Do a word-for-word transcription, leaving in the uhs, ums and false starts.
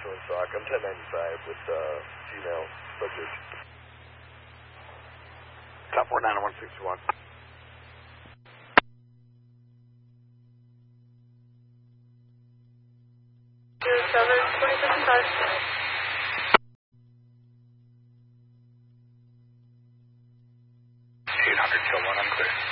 Ashland Sock. I'm ten ninety-five with uh, female subject. Top four nine one sixty-one. Zero seven twenty fifty-five. eight hundred kill one, I'm clear.